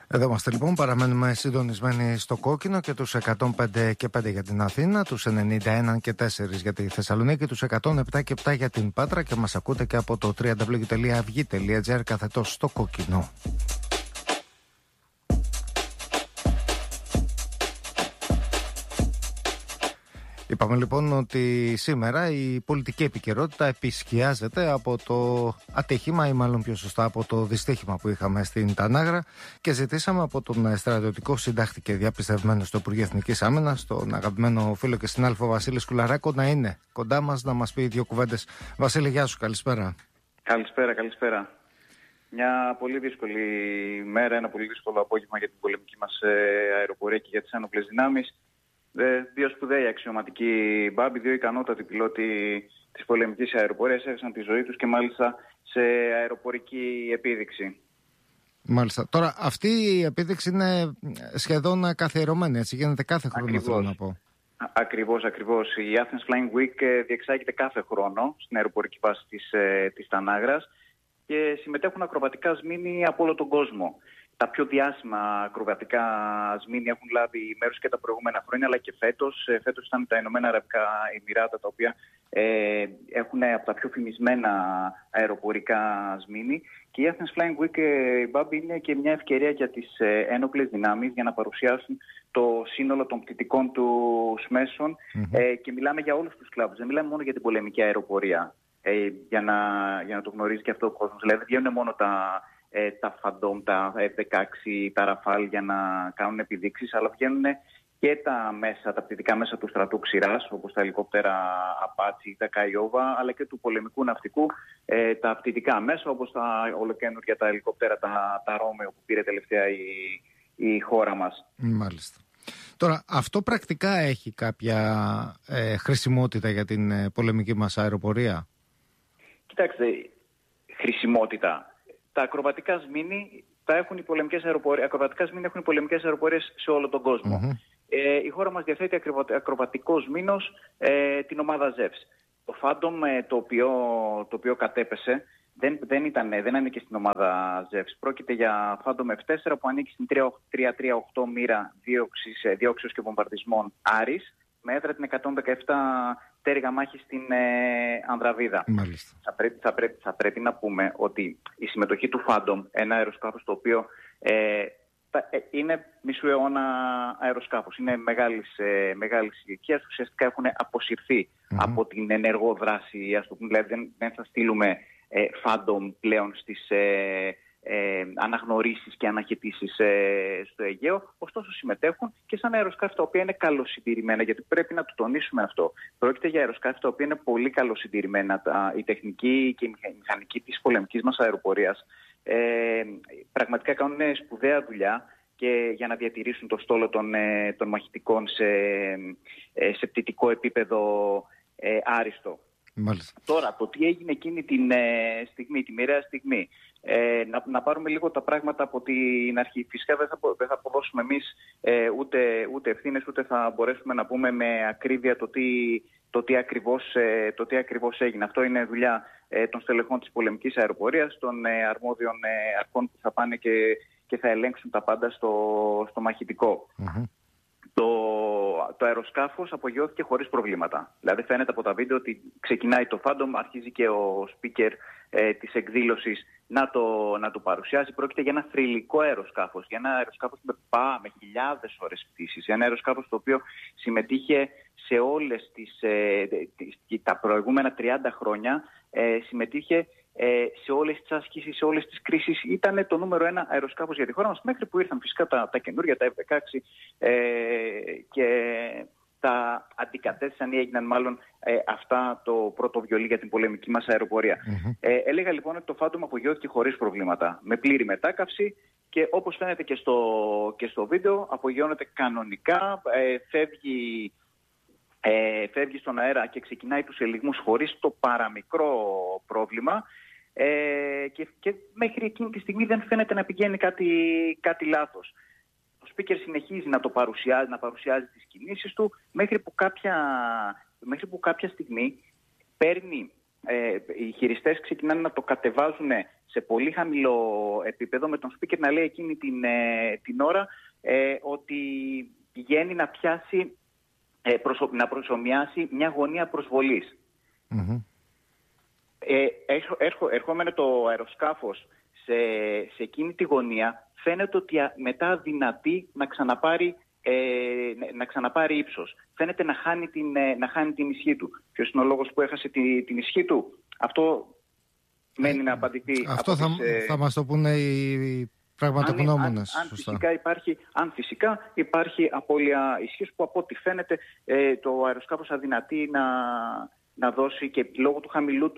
Εδώ είμαστε λοιπόν, παραμένουμε συντονισμένοι στο κόκκινο και τους 105 και 5 για την Αθήνα, τους 91 και 4 για τη Θεσσαλονίκη, τους 107 και 7 για την Πάτρα και μας ακούτε και από το www.av.gr καθετός στο κόκκινο. Είπαμε λοιπόν ότι σήμερα η πολιτική επικαιρότητα επισκιάζεται από το ατύχημα ή μάλλον πιο σωστά από το δυστύχημα που είχαμε στην Τανάγρα και ζητήσαμε από τον στρατιωτικό συντάκτη και διαπιστευμένο στο Υπουργείο Εθνικής Άμυνας, τον αγαπημένο φίλο και συνάδελφο Βασίλη Σκουλαράκο, να είναι κοντά μας να μας πει δύο κουβέντες. Βασίλη, γεια σου, καλησπέρα. Καλησπέρα. Μια πολύ δύσκολη μέρα, ένα πολύ δύσκολο απόγευμα για την πολεμική μας αεροπορία και για τις ένοπλες δυνάμεις. Δύο σπουδαίοι αξιωματικοί μπάμποι, δύο ικανότατοι πιλότοι της πολεμικής αεροπορίας έχασαν τη ζωή τους και μάλιστα σε αεροπορική επίδειξη. Μάλιστα. Τώρα αυτή η επίδειξη είναι σχεδόν καθιερωμένη, έτσι γίνεται κάθε χρόνο, θέλω να πω. Ακριβώς. Η Athens Flying Week διεξάγεται κάθε χρόνο στην αεροπορική βάση της Τανάγρας και συμμετέχουν ακροβατικά σμήνη από όλο τον κόσμο. Τα πιο διάσημα ακροβατικά σμήνη έχουν λάβει μέρος και τα προηγούμενα χρόνια, αλλά και φέτος. Φέτος ήταν τα Ηνωμένα Αραβικά Εμιράτα, τα οποία έχουν από τα πιο φημισμένα αεροπορικά σμήνη. Και η Athens Flying Week, Μπάμπη, είναι και μια ευκαιρία για τις ένοπλες δυνάμεις για να παρουσιάσουν το σύνολο των πτυτικών τους μέσων και μιλάμε για όλους τους κλάδους. Δεν μιλάμε μόνο για την πολεμική αεροπορία, για να το γνωρίζει και αυτό ο κόσμος. Δηλαδή, δεν βγαίνουν μόνο τα Phantom, τα F-16, τα Rafale για να κάνουν επιδείξεις, αλλά βγαίνουν και τα πτυτικά μέσα του στρατού ξηράς, όπως τα ελικόπτερα Apache ή τα Kiowa, αλλά και του πολεμικού ναυτικού, τα πτυτικά μέσα, όπως τα ολοκαίνουργια τα ελικόπτερα, τα Romeo που πήρε τελευταία η χώρα μας. Μάλιστα. Τώρα, αυτό πρακτικά έχει κάποια χρησιμότητα για την πολεμική μας αεροπορία? Κοιτάξτε, χρησιμότητα. Τα ακροβατικά σμήνη έχουν οι πολεμικές αεροπορίες σε όλο τον κόσμο. Η χώρα μας διαθέτει ακροβατικό σμήνος, την ομάδα ZEVS. Το Phantom, το οποίο κατέπεσε, δεν ανήκει στην ομάδα ZEVS. Πρόκειται για Phantom F4 που ανήκει στην 338 μοίρα διώξεως και βομβαρδισμών Άρης, με έδρα την 117 τέριγα μάχη στην Ανδραβίδα. Θα πρέπει να πούμε ότι η συμμετοχή του Phantom, ένα αεροσκάφος το οποίο είναι μισού αιώνα αεροσκάφος, είναι μεγάλης ηλικίας, ουσιαστικά έχουν αποσυρθεί από την ενεργό δράση, ας το πούμε, δηλαδή δεν θα στείλουμε Phantom πλέον στις αναγνωρίσεις και αναχαιτήσεις στο Αιγαίο, ωστόσο συμμετέχουν και σαν αεροσκάφη τα οποία είναι καλοσυντηρημένα, γιατί πρέπει να το τονίσουμε αυτό. Πρόκειται για αεροσκάφη τα οποία είναι πολύ καλοσυντηρημένα. Η τεχνική και η μηχανική της πολεμικής μας αεροπορίας πραγματικά κάνουν σπουδαία δουλειά και για να διατηρήσουν το στόλο των μαχητικών σε πτυτικό επίπεδο άριστο. Μάλιστα. Τώρα, το τι έγινε εκείνη τη μοιραία στιγμή, να πάρουμε λίγο τα πράγματα από την αρχή. Φυσικά δεν θα αποδώσουμε εμείς ούτε ευθύνες, ούτε θα μπορέσουμε να πούμε με ακρίβεια το τι ακριβώς έγινε. Αυτό είναι δουλειά των στελεχών της πολεμικής αεροπορίας, των αρμόδιων αρχών που θα πάνε και θα ελέγξουν τα πάντα στο μαχητικό. Το αεροσκάφος απογειώθηκε χωρίς προβλήματα. Δηλαδή φαίνεται από τα βίντεο ότι ξεκινάει το Phantom, αρχίζει και ο speaker της εκδήλωσης να το παρουσιάζει. Πρόκειται για ένα θρυλικό αεροσκάφος, για ένα αεροσκάφος με χιλιάδες ώρες πτήσης, για ένα αεροσκάφος το οποίο συμμετείχε σε όλες τα προηγούμενα 30 χρόνια, συμμετείχε σε όλες τις άσκησεις, σε όλες τις κρίσεις. Ήταν το νούμερο 1 αεροσκάφος για τη χώρα μας, μέχρι που ήρθαν φυσικά τα καινούργια, τα F-16 και τα αντικατέστησαν ή έγιναν μάλλον αυτά το πρώτο βιολί για την πολεμική μας αεροπορία. Έλεγα λοιπόν ότι το Phantom απογειώθηκε χωρίς προβλήματα, με πλήρη μετάκαυση και όπως φαίνεται και στο βίντεο απογειώνεται κανονικά, φεύγει στον αέρα και ξεκινάει τους ελιγμούς χωρίς το παραμικρό πρόβλημα και μέχρι εκείνη τη στιγμή δεν φαίνεται να πηγαίνει κάτι λάθος. Το speaker συνεχίζει να παρουσιάζει τις κινήσεις του μέχρι που κάποια στιγμή παίρνει οι χειριστές ξεκινάνε να το κατεβάζουν σε πολύ χαμηλό επίπεδο, με τον speaker να λέει εκείνη την ώρα ότι πηγαίνει να πιάσει, να προσομοιάσει μια γωνία προσβολής. Mm-hmm. Ερχόμενο το αεροσκάφος σε εκείνη τη γωνία, φαίνεται ότι μετά αδυνατεί να ξαναπάρει ύψος. Φαίνεται να χάνει την ισχύ του. Ποιος είναι ο λόγος που έχασε την ισχύ του? Αυτό μένει να απαντηθεί. Αυτό θα μας το πούνε οι πραγματογνώμονες. Αν φυσικά υπάρχει απώλεια ισχύς, που από ό,τι φαίνεται το αεροσκάφος αδυνατεί να δώσει, και λόγω του χαμηλού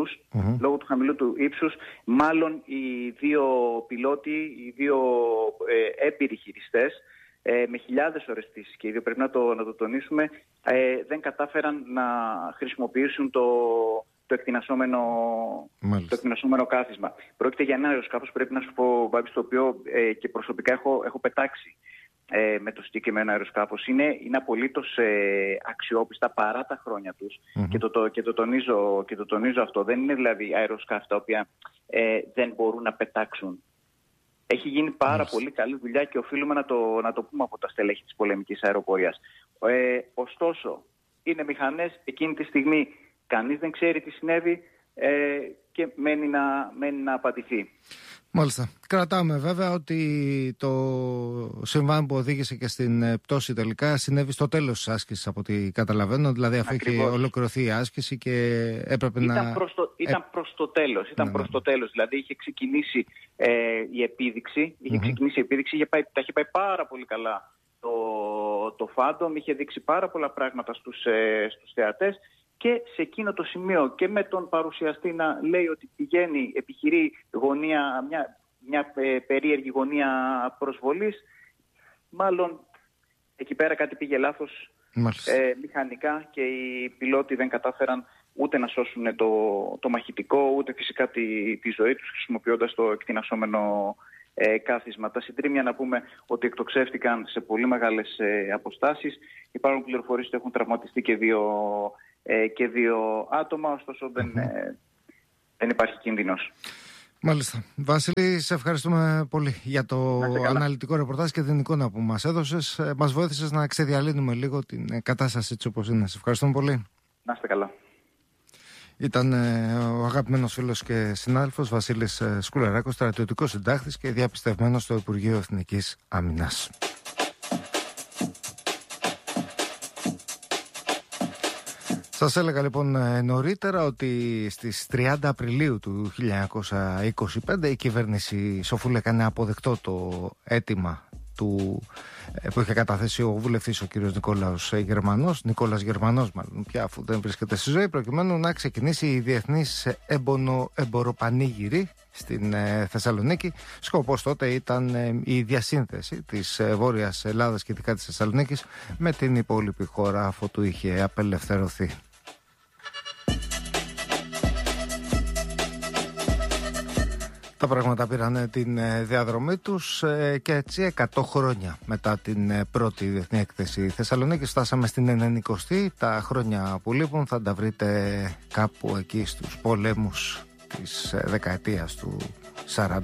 του ύψους, μάλλον οι δύο πιλότοι, οι δύο έμπειροι χειριστές, με χιλιάδες ώρες πτήσης, και οι δύο πρέπει να το τονίσουμε, δεν κατάφεραν να χρησιμοποιήσουν το εκτινασσόμενο κάθισμα. Πρόκειται για ένα αεροσκάφος, πρέπει να σου πω, Μπάμπη, στο οποίο και προσωπικά έχω πετάξει με το συγκεκριμένο αεροσκάφος. Είναι απολύτως αξιόπιστα παρά τα χρόνια τους, και το τονίζω αυτό. Δεν είναι δηλαδή αεροσκάφη τα οποία δεν μπορούν να πετάξουν. Έχει γίνει πάρα πολύ καλή δουλειά και οφείλουμε να το πούμε από τα στελέχη της πολεμικής αεροπορίας. Ωστόσο, είναι μηχανές, εκείνη τη στιγμή κανείς δεν ξέρει τι συνέβη και μένει να απαντηθεί. Μάλιστα. Κρατάμε βέβαια ότι το συμβάν που οδήγησε και στην πτώση τελικά συνέβη στο τέλος της άσκησης, από ό,τι καταλαβαίνω. Δηλαδή αφού είχε ολοκληρωθεί η άσκηση και έπρεπε Ήταν προς το τέλος. Το τέλος. Δηλαδή είχε ξεκινήσει η επίδειξη. Τα είχε πάει πάρα πολύ καλά το Phantom. Είχε δείξει πάρα πολλά πράγματα στους θεατές. Και σε εκείνο το σημείο, και με τον παρουσιαστή να λέει ότι επιχειρεί γωνία, μια περίεργη γωνία προσβολής, μάλλον εκεί πέρα κάτι πήγε λάθος μηχανικά, και οι πιλότοι δεν κατάφεραν ούτε να σώσουν το μαχητικό, ούτε φυσικά τη ζωή τους, χρησιμοποιώντας το εκτινασσόμενο κάθισμα. Τα συντρίμμια, να πούμε ότι εκτοξεύτηκαν σε πολύ μεγάλες αποστάσεις. Υπάρχουν πληροφορίες ότι έχουν τραυματιστεί και δύο άτομα, ωστόσο δεν υπάρχει κίνδυνος. Μάλιστα. Βασίλη, σε ευχαριστούμε πολύ για το αναλυτικό ρεπορτάζ και την εικόνα που μας έδωσες. Μας βοήθησες να ξεδιαλύνουμε λίγο την κατάσταση έτσι όπως είναι. Σε ευχαριστούμε πολύ. Να είστε καλά. Ήταν ο αγαπημένος φίλος και συνάδελφος Βασίλης Σκουλαράκος, στρατιωτικός συντάκτης και διαπιστευμένος στο Υπουργείο Εθνικής Άμυνας. Σας έλεγα λοιπόν νωρίτερα ότι στις 30 Απριλίου του 1925 η κυβέρνηση Σοφούλη έκανε αποδεκτό το αίτημα που είχε καταθέσει ο βουλευτής ο κύριος Νικόλας Γερμανός μάλλον πια, αφού δεν βρίσκεται στη ζωή, προκειμένου να ξεκινήσει η διεθνής εμποροπανήγυρη στην Θεσσαλονίκη. Σκοπός τότε ήταν η διασύνθεση της Βόρειας Ελλάδας και ειδικά της Θεσσαλονίκης με την υπόλοιπη χώρα, αφού του είχε απελευθερωθεί. Τα πράγματα πήραν την διαδρομή τους και έτσι 100 χρόνια μετά την πρώτη διεθνή έκθεση Θεσσαλονίκης φτάσαμε στην 90η. Τα χρόνια που λείπουν θα τα βρείτε κάπου εκεί στους πολέμους της δεκαετίας του 40.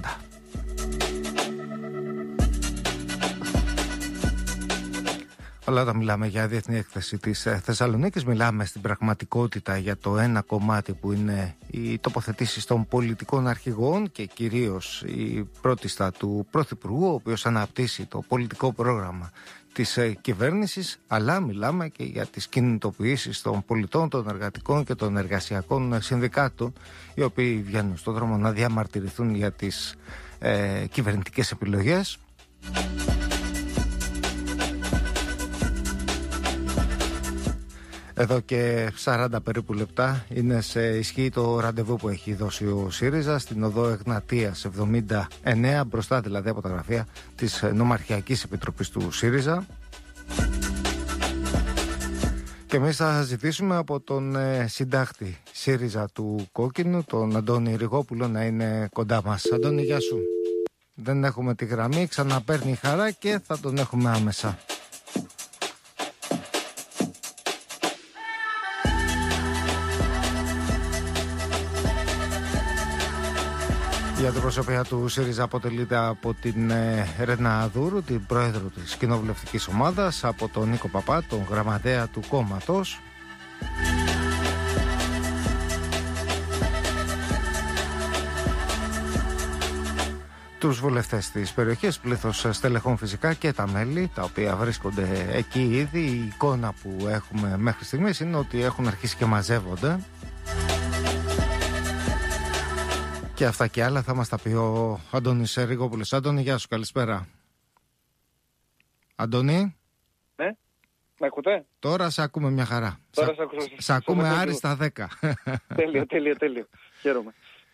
Αλλά όταν μιλάμε για διεθνή έκθεση της Θεσσαλονίκης, μιλάμε στην πραγματικότητα για το ένα κομμάτι που είναι οι τοποθετήσεις των πολιτικών αρχηγών και κυρίως η πρότιστα του Πρωθυπουργού, ο οποίος αναπτύσσει το πολιτικό πρόγραμμα της κυβέρνησης, αλλά μιλάμε και για τις κινητοποιήσεις των πολιτών, των εργατικών και των εργασιακών συνδικάτων, οι οποίοι βγαίνουν στον δρόμο να διαμαρτυρηθούν για τις κυβερνητικές επιλογές. Εδώ και 40 περίπου λεπτά είναι σε ισχύ το ραντεβού που έχει δώσει ο ΣΥΡΙΖΑ στην οδό Εγνατίας 79, μπροστά δηλαδή από τα γραφεία της Νομαρχιακής Επιτροπής του ΣΥΡΙΖΑ. Και εμείς θα ζητήσουμε από τον συντάκτη ΣΥΡΙΖΑ του Κόκκινου, τον Αντώνη Ριγόπουλο, να είναι κοντά μας. Αντώνη, γεια σου. Δεν έχουμε τη γραμμή, ξαναπαίρνει η χαρά και θα τον έχουμε άμεσα. Η αντιπροσωπεία του ΣΥΡΙΖΑ αποτελείται από την Ρένα Δούρου, την πρόεδρο της κοινοβουλευτικής ομάδας, από τον Νίκο Παπά, τον γραμματέα του κόμματος. Τους βουλευτές της περιοχής, πλήθος στελεχών φυσικά και τα μέλη, τα οποία βρίσκονται εκεί ήδη. Η εικόνα που έχουμε μέχρι στιγμής είναι ότι έχουν αρχίσει και μαζεύονται. Και αυτά και άλλα θα μας τα πει ο Αντώνης Ριγόπουλος. Αντώνη, γεια σου, καλησπέρα. Αντώνη. Ναι, με ακούτε? Τώρα σε ακούμε μια χαρά. Τώρα σε ακούμε άριστα 10. Τέλειο. Χαίρομαι.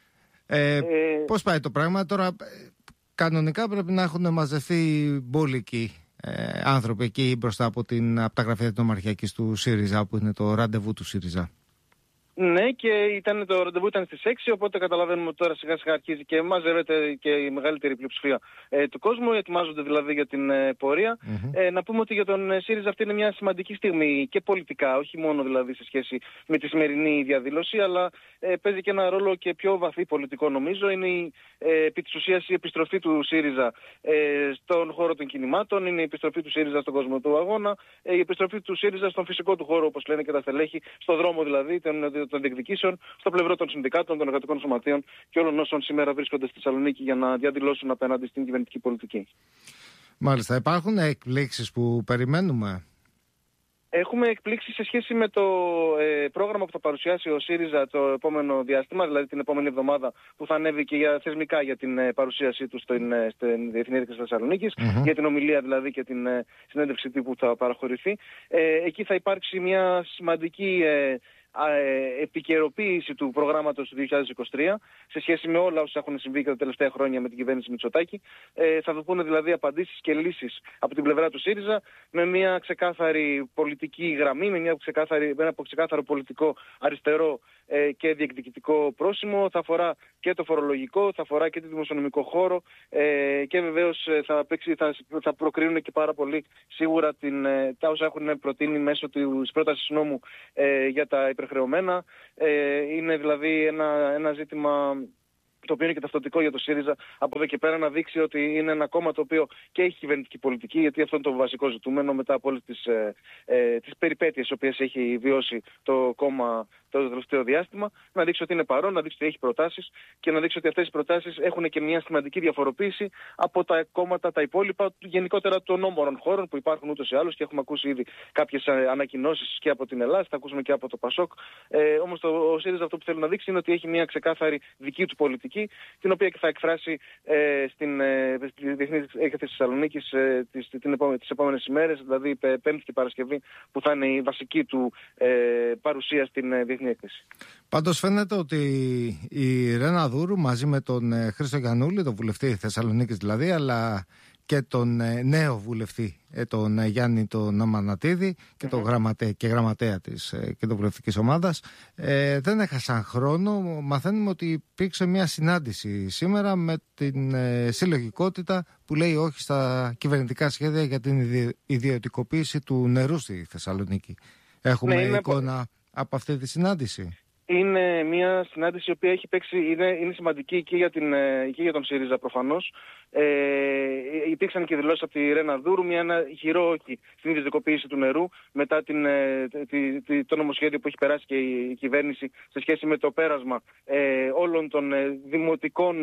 Πώς πάει το πράγμα τώρα? Κανονικά πρέπει να έχουν μαζευτεί μπόλικοι άνθρωποι εκεί μπροστά από τα γραφεία νομαρχιακής του ΣΥΡΙΖΑ, που είναι το ραντεβού του ΣΥΡΙΖΑ. Ναι, και το ραντεβού ήταν στις 6, οπότε καταλαβαίνουμε ότι τώρα σιγά σιγά αρχίζει και μαζεύεται και η μεγαλύτερη πλειοψηφία του κόσμου. Ετοιμάζονται δηλαδή για την πορεία. Να πούμε ότι για τον ΣΥΡΙΖΑ αυτή είναι μια σημαντική στιγμή και πολιτικά, όχι μόνο δηλαδή σε σχέση με τη σημερινή διαδήλωση, αλλά παίζει και ένα ρόλο και πιο βαθύ πολιτικό, νομίζω. Είναι επί της ουσίας η επιστροφή του ΣΥΡΙΖΑ στον χώρο των κινημάτων, είναι η επιστροφή του ΣΥΡΙΖΑ στον κόσμο του αγώνα, η επιστροφή του ΣΥΡΙΖΑ στον φυσικό του χώρο, όπως λένε και τα στελέχη, στον δρόμο δηλαδή των διεκδικήσεων, στο πλευρό των συνδικάτων, των εργατικών σωματείων και όλων όσων σήμερα βρίσκονται στη Θεσσαλονίκη για να διαδηλώσουν απέναντι στην κυβερνητική πολιτική. Μάλιστα. Υπάρχουν εκπλήξεις που περιμένουμε? Έχουμε εκπλήξεις σε σχέση με το πρόγραμμα που θα παρουσιάσει ο ΣΥΡΙΖΑ το επόμενο διάστημα, δηλαδή την επόμενη εβδομάδα, που θα ανέβει και θεσμικά για την παρουσίασή του στην Διεθνή Έκθεση Θεσσαλονίκης, για την ομιλία δηλαδή και την συνέντευξη τύπου που θα παραχωρηθεί. Εκεί θα υπάρξει μια σημαντική επικαιροποίηση του προγράμματος του 2023 σε σχέση με όλα όσα έχουν συμβεί και τα τελευταία χρόνια με την κυβέρνηση Μητσοτάκη. Θα δοθούν δηλαδή απαντήσεις και λύσεις από την πλευρά του ΣΥΡΙΖΑ με μια ξεκάθαρη πολιτική γραμμή, με ένα ξεκάθαρο πολιτικό αριστερό και διεκδικητικό πρόσημο. Θα αφορά και το φορολογικό, θα αφορά και το δημοσιονομικό χώρο και βεβαίως θα προκρίνουν και πάρα πολύ σίγουρα τα όσα έχουν προτείνει μέσω της πρότασης νόμου για τα υπερχρεωμένα. Είναι δηλαδή ένα ζήτημα το οποίο είναι και ταυτοτικό για το ΣΥΡΙΖΑ, από εδώ και πέρα να δείξει ότι είναι ένα κόμμα το οποίο και έχει κυβερνητική πολιτική, γιατί αυτό είναι το βασικό ζητούμενο μετά από όλες τις περιπέτειες οι οποίες έχει βιώσει το κόμμα το τελευταίο διάστημα. Να δείξει ότι είναι παρόν, να δείξει ότι έχει προτάσεις και να δείξει ότι αυτές οι προτάσεις έχουν και μια σημαντική διαφοροποίηση από τα κόμματα τα υπόλοιπα, γενικότερα των όμορων χώρων που υπάρχουν ούτως ή άλλως, και έχουμε ακούσει ήδη κάποιες ανακοινώσεις και από την Ελλάδα, θα ακούσουμε και από το ΠΑΣΟΚ. Όμως ο ΣΥΡΙΖΑ αυτό που θέλει να δείξει είναι ότι έχει μια ξεκάθαρη δική του πολιτική, την οποία και θα εκφράσει στην Διεθνή Έκθεση Θεσσαλονίκης τις επόμενες ημέρες, δηλαδή Πέμπτη και Παρασκευή, που θα είναι η βασική του παρουσία στην Διεθνή Έκθεση. Πάντως φαίνεται ότι η Ρένα Δούρου μαζί με τον Χρήστο Γιαννούλη, τον βουλευτή Θεσσαλονίκης δηλαδή, αλλά και τον νέο βουλευτή, τον Γιάννη τον Αμανατίδη και τον γραμματέα της κοινοβουλευτικής ομάδας, δεν έχασαν χρόνο. Μαθαίνουμε ότι υπήρξε μια συνάντηση σήμερα με την συλλογικότητα που λέει όχι στα κυβερνητικά σχέδια για την ιδιωτικοποίηση του νερού στη Θεσσαλονίκη. Έχουμε εικόνα από αυτή τη συνάντηση? Είναι μια συνάντηση η οποία έχει παίξει, είναι σημαντική και για τον ΣΥΡΙΖΑ προφανώς. Υπήρξαν και δηλώσεις από τη Ρένα Δούρου, ένα χειρό όχι στην ιδιωτικοποίηση του νερού μετά το νομοσχέδιο που έχει περάσει και η κυβέρνηση σε σχέση με το πέρασμα όλων των δημοτικών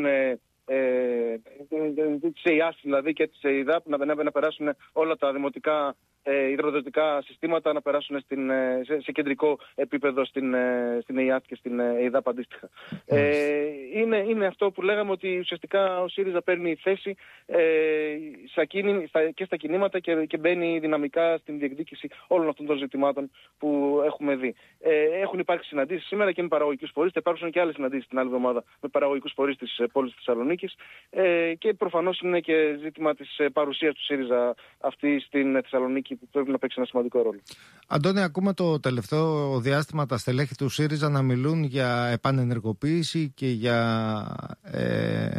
της ΕΙΑΣ δηλαδή και της ΕΙΔΑΠ, να περάσουν όλα τα δημοτικά υδροδοτικά συστήματα να περάσουν σε κεντρικό επίπεδο στην ΕΙΑΤ και στην ΕΙΔΑΠ αντίστοιχα. Είναι αυτό που λέγαμε, ότι ουσιαστικά ο ΣΥΡΙΖΑ παίρνει θέση και στα κινήματα και μπαίνει δυναμικά στην διεκδίκηση όλων αυτών των ζητημάτων που έχουμε δει. Έχουν υπάρξει συναντήσεις σήμερα και με παραγωγικούς φορείς, θα υπάρξουν και άλλες συναντήσεις την άλλη εβδομάδα με παραγωγικούς φορείς της πόλης της Θεσσαλονίκης και προφανώς είναι και ζήτημα της παρουσίας του ΣΥΡΙΖΑ αυτή στην Θεσσαλονίκη που πρέπει να παίξει ένα σημαντικό ρόλο. Αντώνη, ακούμε το τελευταίο διάστημα τα στελέχη του ΣΥΡΙΖΑ να μιλούν για επανενεργοποίηση και για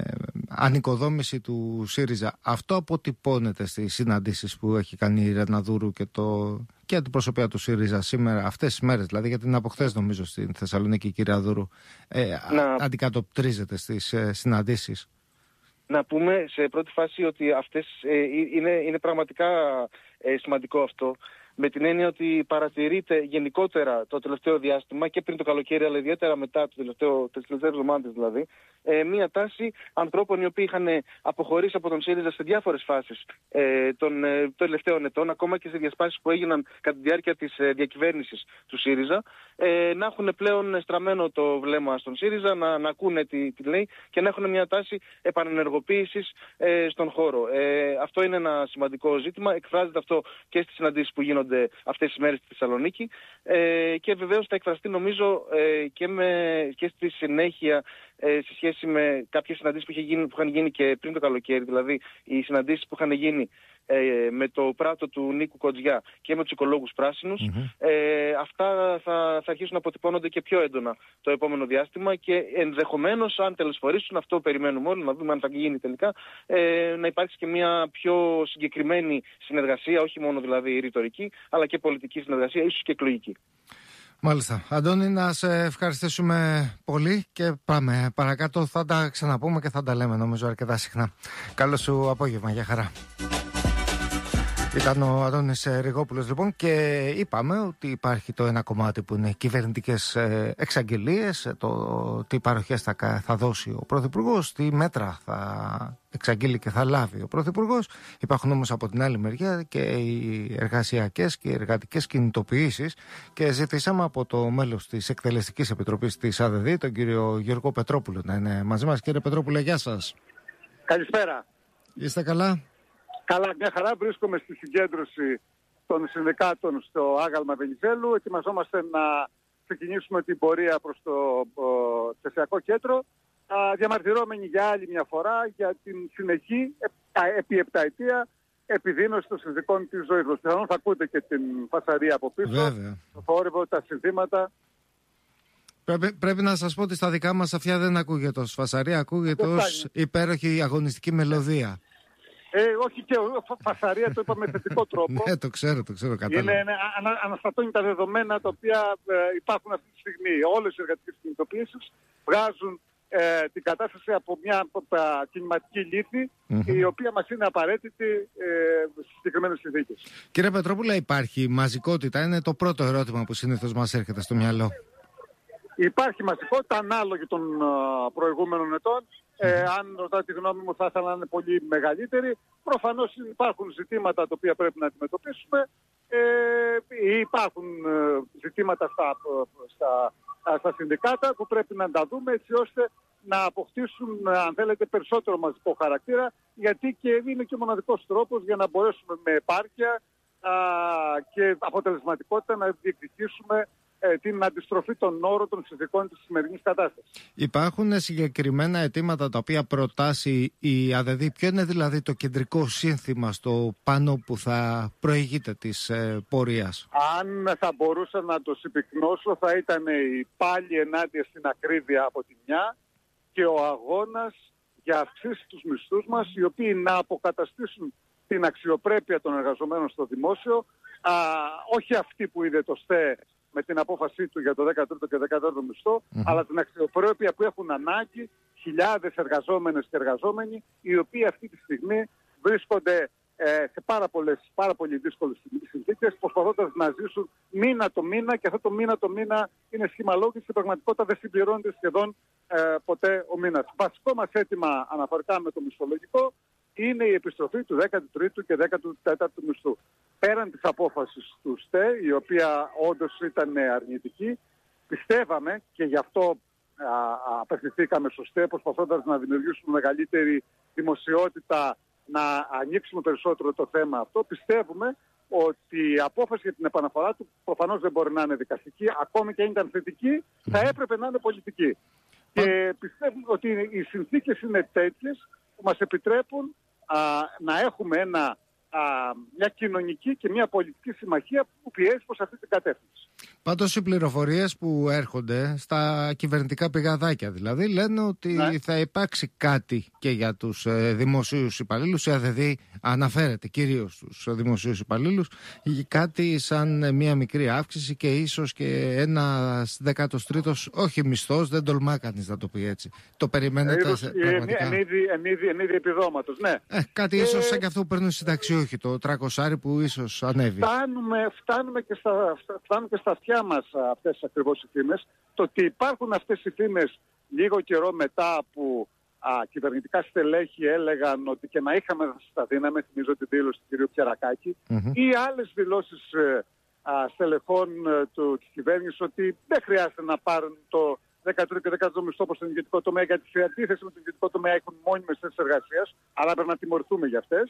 ανοικοδόμηση του ΣΥΡΙΖΑ. Αυτό αποτυπώνεται στις συναντήσεις που έχει κάνει η Ρεναδούρου και αντιπροσωπεία του ΣΥΡΙΖΑ σήμερα, αυτές τις μέρες, δηλαδή, γιατί είναι από χθες νομίζω στην Θεσσαλονίκη η κυρία Δούρου, αντικατοπτρίζεται στις συναντήσεις. Να πούμε σε πρώτη φάση ότι αυτές είναι πραγματικά σημαντικό αυτό, με την έννοια ότι παρατηρείται γενικότερα το τελευταίο διάστημα και πριν το καλοκαίρι, αλλά ιδιαίτερα μετά τις τελευταίες εβδομάδες δηλαδή, μία τάση ανθρώπων οι οποίοι είχαν αποχωρήσει από τον ΣΥΡΙΖΑ σε διάφορες φάσεις των τελευταίων ετών, ακόμα και σε διασπάσεις που έγιναν κατά τη διάρκεια της διακυβέρνησης του ΣΥΡΙΖΑ, να έχουν πλέον στραμμένο το βλέμμα στον ΣΥΡΙΖΑ, να ακούνε τι λέει και να έχουν μια τάση επανενεργοποίησης στον χώρο. Αυτό είναι ένα σημαντικό ζήτημα. Εκφράζεται αυτό και στις συναντήσεις που γίνονται αυτές τις μέρες στη Θεσσαλονίκη και βεβαίως θα εκφραστεί νομίζω και στη συνέχεια σε σχέση με κάποιες συναντήσεις που είχαν γίνει και πριν το καλοκαίρι, δηλαδή οι συναντήσεις που είχαν γίνει με το πράτο του Νίκου Κοντζιά και με τους οικολόγους πράσινους. Αυτά θα αρχίσουν να αποτυπώνονται και πιο έντονα το επόμενο διάστημα και ενδεχομένως, αν τελεσφορήσουν, αυτό περιμένουμε όλοι, να δούμε αν θα γίνει τελικά, να υπάρξει και μια πιο συγκεκριμένη συνεργασία, όχι μόνο δηλαδή ρητορική, αλλά και πολιτική συνεργασία, ίσως και εκλογική. Μάλιστα. Αντώνη, να σε ευχαριστήσουμε πολύ και πάμε παρακάτω. Θα τα ξαναπούμε και θα τα λέμε νομίζω αρκετά συχνά. Καλό σου απόγευμα. Γεια χαρά. Ήταν ο Αντώνης Ριγόπουλος λοιπόν και είπαμε ότι υπάρχει το ένα κομμάτι που είναι κυβερνητικές εξαγγελίες, το τι παροχές θα δώσει ο Πρωθυπουργός, τι μέτρα θα εξαγγείλει και θα λάβει ο Πρωθυπουργός. Υπάρχουν όμως από την άλλη μεριά και οι εργασιακές και οι εργατικές κινητοποιήσεις και ζητήσαμε από το μέλος της Εκτελεστικής Επιτροπής της ΑΔΔ, τον κύριο Γιώργο Πετρόπουλο, να είναι μαζί μας. Κύριε Πετρόπουλε, γεια σας. Καλησπέρα. Είστε καλά? Καλά, μια χαρά. Βρίσκομαι στη συγκέντρωση των συνδικάτων στο Άγαλμα Βενιζέλου. Ετοιμαζόμαστε να ξεκινήσουμε την πορεία προς το Θεσσαλικό Κέντρο, διαμαρτυρώμενοι για άλλη μια φορά για την συνεχή επί επταετία επιδείνωση των συνθηκών της ζωής μας. Πιθανόν θα ακούτε και την φασαρία από πίσω, βέβαια, το θόρυβο, τα συνθήματα. Πρέπει να σας πω ότι στα δικά μας αυτιά δεν ακούγεται ως φασαρία, ακούγεται ως υπέροχη αγωνιστική μελωδία. Όχι και φασαρία, το είπα με θετικό τρόπο. Ναι, το ξέρω, κατάλαβα. Αναστατώνει τα δεδομένα τα οποία υπάρχουν αυτή τη στιγμή. Όλες οι εργατικές κινητοποιήσεις βγάζουν την κατάσταση από μια κινηματική λύθη, η οποία μας είναι απαραίτητη στις συγκεκριμένες συνθήκες. Κύριε Πετρόπουλα, υπάρχει μαζικότητα? Είναι το πρώτο ερώτημα που συνήθως μας έρχεται στο μυαλό. Υπάρχει μαζικότητα ανάλογη των προηγούμενων ετών. Αν ρωτάτε τη γνώμη μου, θα ήθελα να είναι πολύ μεγαλύτερη. Προφανώς υπάρχουν ζητήματα τα οποία πρέπει να αντιμετωπίσουμε. Υπάρχουν ζητήματα στα συνδικάτα που πρέπει να τα δούμε έτσι ώστε να αποκτήσουν, αν θέλετε, περισσότερο μαζικό χαρακτήρα, γιατί και είναι και ο μοναδικός τρόπος για να μπορέσουμε με επάρκεια και αποτελεσματικότητα να διεκδικήσουμε την αντιστροφή των όρων των συνθηκών της σημερινής κατάστασης. Υπάρχουν συγκεκριμένα αιτήματα τα οποία προτάσει η ΑΔΔ? Ποιο είναι δηλαδή το κεντρικό σύνθημα στο πάνω που θα προηγείται της πορείας? Αν θα μπορούσα να το συμπυκνώσω, θα ήταν η πάλι ενάντια στην ακρίβεια από τη μια και ο αγώνας για αυξήσεις τους μισθούς μας, οι οποίοι να αποκαταστήσουν την αξιοπρέπεια των εργαζομένων στο δημόσιο, όχι αυτή που είδε το ΣΤΕ με την απόφασή του για το 13ο και 14ο μισθό, αλλά την αξιοπρέπεια που έχουν ανάγκη χιλιάδες εργαζόμενες και εργαζόμενοι, οι οποίοι αυτή τη στιγμή βρίσκονται σε πάρα πολύ δύσκολες συνθήκες, προσπαθώντας να ζήσουν μήνα το μήνα, και αυτό το μήνα είναι σχήμα λόγου, στην πραγματικότητα δεν συμπληρώνεται σχεδόν ποτέ ο μήνας. Βασικό μας αίτημα αναφορικά με το μισθολογικό είναι η επιστροφή του 13ου και 14ου μισθού. Πέραν της απόφασης του ΣΤΕ, η οποία όντως ήταν αρνητική, πιστεύαμε, και γι' αυτό απευθυνθήκαμε στο ΣΤΕ, προσπαθώντας να δημιουργήσουμε μεγαλύτερη δημοσιότητα, να ανοίξουμε περισσότερο το θέμα αυτό. Πιστεύουμε ότι η απόφαση για την επαναφορά του προφανώς δεν μπορεί να είναι δικαστική, ακόμη και αν ήταν θετική, θα έπρεπε να είναι πολιτική. Και πιστεύουμε ότι οι συνθήκες είναι τέτοιες που μας επιτρέπουν να έχουμε μια κοινωνική και μια πολιτική συμμαχία που πιέζει προς αυτή την κατεύθυνση. Πάντως οι πληροφορίες που έρχονται στα κυβερνητικά πηγαδάκια δηλαδή λένε ότι θα υπάρξει κάτι και για τους δημοσίους υπαλλήλους. Η ΑΔΔ αναφέρεται κυρίως στους δημοσίους υπαλλήλους, κάτι σαν μια μικρή αύξηση και ίσως και ένας 13ος, όχι μισθός, δεν τολμά κανείς να το πει έτσι. Το περιμένετε πραγματικά? Εν είδη επιδόματος, ναι. Κάτι ίσως σαν και αυτό που παίρνουν οι συνταξιούχοι, το 300 που ίσως ανέβει. Φτάνουμε και στα αυτιά μας αυτές ακριβώς οι φήμες. Το ότι υπάρχουν αυτές οι φήμες λίγο καιρό μετά που κυβερνητικά στελέχη έλεγαν ότι και να είχαμε στα δύναμη, θυμίζω την δήλωση του κ. Πιερακάκη, ή άλλες δηλώσεις στελεχών της κυβέρνησης ότι δεν χρειάζεται να πάρουν το 13ο και 14ο μισθό προς τον ιδιωτικό τομέα, γιατί σε αντίθεση με τον ιδιωτικό τομέα έχουν μόνιμες θέσεις εργασίας, αλλά πρέπει να τιμωρηθούμε για αυτές,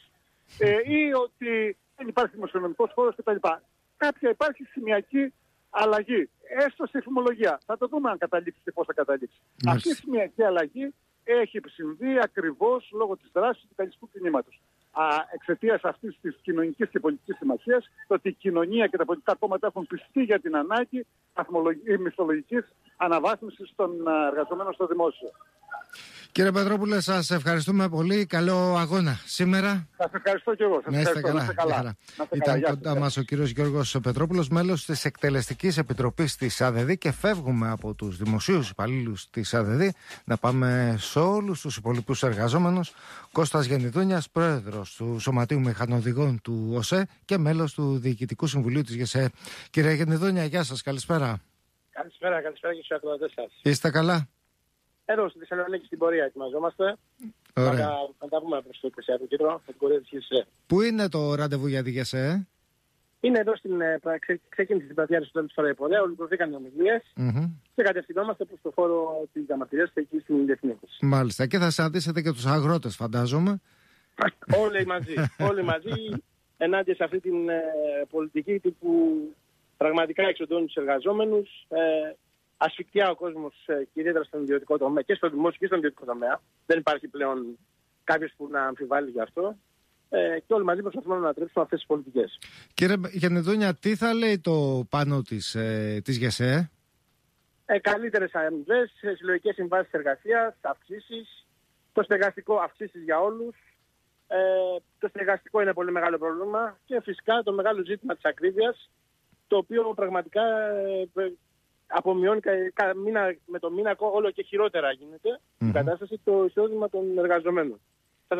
ή ότι δεν υπάρχει δημοσιονομικός χώρος κτλ. Υπάρχει σημειακή αλλαγή, έστω στη φημολογία. Θα το δούμε αν καταλήξει και πώς θα καταλήξει. Αυτή η σημειακή αλλαγή έχει συμβεί ακριβώς λόγω της δράσης του καλλιστικού κινήματος. Εξαιτίας αυτής της κοινωνικής και πολιτικής σημασίας, το ότι η κοινωνία και τα πολιτικά κόμματα έχουν πιστεί για την ανάγκη μισθολογικής αναβάθμισης των εργαζομένων στο δημόσιο. Κύριε Πετρόπουλε, σας ευχαριστούμε πολύ. Καλό αγώνα σήμερα. Σας ευχαριστώ και εγώ. Να είστε καλά. Ήταν κοντά μας ο κύριος Γιώργος Πετρόπουλος, μέλος της Εκτελεστικής Επιτροπής της ΑΔΔ, και φεύγουμε από τους δημοσίους υπαλλήλους της ΑΔΔ να πάμε σε όλους τους υπολοιπούς εργαζόμενους. Κώστας Γεννηδούνιας, πρόεδρος του Σωματείου Μηχανοδηγών του ΟΣΕ και μέλος του Διοικητικού Συμβουλίου της ΓΕΣΕ. Κύριε Γεννηδούνια, γεια σας, καλησπέρα. Καλησπέρα και στους ακροατές σας. Είστε καλά? Εδώ στη Θεσσαλονίκη στην πορεία ετοιμαζόμαστε. Ωραία. Θα τα πούμε προς το Εκκλησιατικό Κέντρο, με την πορεία της ΓΕΣΕ. Πού είναι το ραντεβού για τη ΓΕΣΕ? Είναι εδώ ξεκίνησε την πλατεία του τέλους φορά η πορεία, ολοκληρωθήκαν οι ομιλίες και κατευθυνόμαστε προς το χώρο της διαμαρτυρίας και εκεί στην Διεθνή Έκθεση. Μάλιστα. Και θα συναντήσετε και τους αγρότες, φαντάζομαι. όλοι μαζί ενάντια σε αυτή την πολιτική που πραγματικά εξοντώνει τους εργαζόμενους. Ασφικτιά ο κόσμος, κυρίως στον ιδιωτικό τομέα και στο δημόσιο και στον ιδιωτικό τομέα. Δεν υπάρχει πλέον κάποιος που να αμφιβάλλει γι' αυτό. Και όλοι μαζί προσπαθούμε να ανατρέψουμε αυτές τις πολιτικές. Κύριε Γεννηδούνια, τι θα λέει το πάνω της ΓΕΣΕ? Καλύτερες αμοιβές, συλλογικές συμβάσεις εργασίας, αυξήσεις, το στεγαστικό αυξήσεις για όλους. Το στεγαστικό είναι πολύ μεγάλο πρόβλημα και φυσικά το μεγάλο ζήτημα της ακρίβειας, το οποίο πραγματικά απομειώνει μήνα με το μήνα όλο και χειρότερα γίνεται η κατάσταση, το εισόδημα των εργαζομένων.